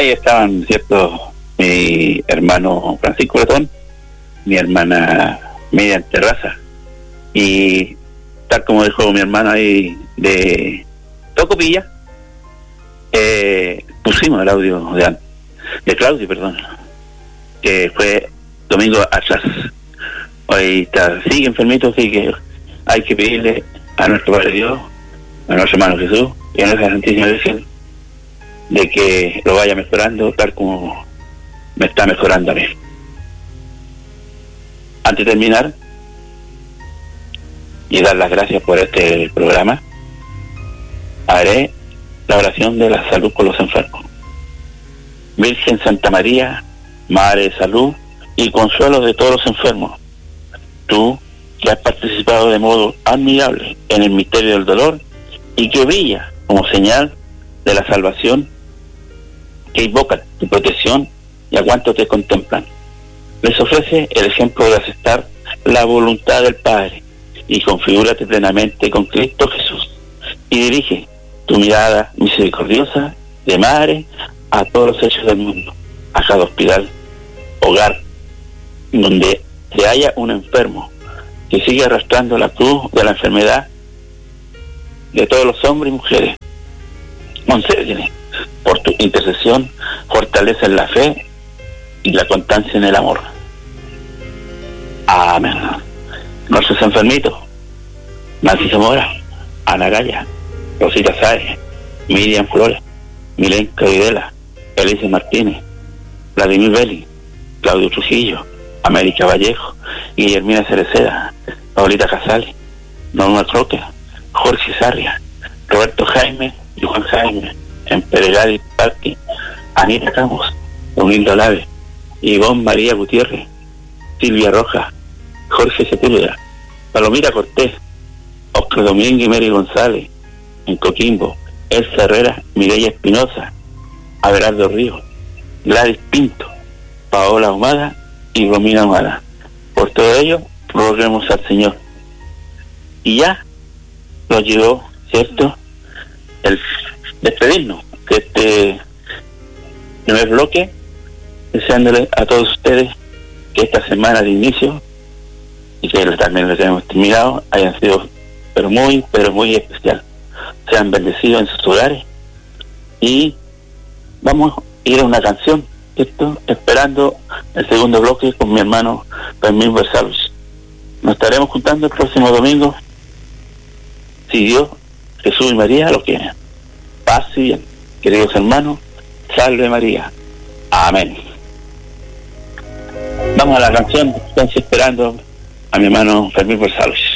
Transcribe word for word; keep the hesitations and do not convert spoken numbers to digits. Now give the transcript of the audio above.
ahí estaban, ¿cierto?, mi hermano Francisco Bretón, mi hermana Miriam Terraza, y tal como dijo mi hermana ahí de Tocopilla, eh, pusimos el audio de, de Claudio, perdón, que fue domingo atrás. Hoy está, sigue enfermito, así que hay que pedirle a nuestro Padre Dios, a nuestro hermano Jesús y a nuestra Santísima Virgen de que lo vaya mejorando tal como me está mejorando a mí. Antes de terminar y dar las gracias por este programa, haré la oración de la salud por los enfermos. Virgen Santa María, Madre de Salud y Consuelo de todos los enfermos, tú que has participado de modo admirable en el misterio del dolor y que brilla como señal de la salvación, que invocan tu protección y a cuantos te contemplan. Les ofrece el ejemplo de aceptar la voluntad del Padre y configúrate plenamente con Cristo Jesús y dirige tu mirada misericordiosa de madre a todos los hechos del mundo, a cada hospital, hogar, donde se haya un enfermo que sigue arrastrando la cruz de la enfermedad de todos los hombres y mujeres. Concédele, por tu intercesión, fortaleza en la fe y la constancia en el amor. Amén. Nuestros enfermitos: Nancy Zamora, Ana Gaya, Rosita Sáez, Miriam Flores, Milenka Videla, Elise Martínez, Vladimir Belli, Claudio Trujillo, América Vallejo, Guillermina Cereceda, Paulita Casales, Norma Croque, Jorge Sarria, Roberto Jaime y Juan Jaime, Emperegadi Parque, Anita Camus, Domingo Lave, Ivonne María Gutiérrez, Silvia Rojas, Jorge Sepúlveda, Palomira Cortés, Oscar Domínguez y Mary González, en Coquimbo, Elsa Herrera, Mireya Espinosa, Abelardo Ríos, Gladys Pinto, Paola Ahumada y Romina Ahumada. Por todo ello, roguemos al Señor. Y ya nos llegó, ¿cierto?, el despedirnos de este primer bloque, deseándoles a todos ustedes que esta semana de inicio, y que también lo tenemos terminado, hayan sido pero muy, pero muy especial. Sean bendecidos en sus hogares, y vamos a ir a una canción, ¿cierto?, esperando el segundo bloque con mi hermano Fermín Versalles. Nos estaremos juntando el próximo domingo, si Dios, Jesús y María lo quieren. Paz y bien, queridos hermanos. Salve María. Amén. Vamos a la canción, entonces, esperando a mi hermano Fermín Versalles.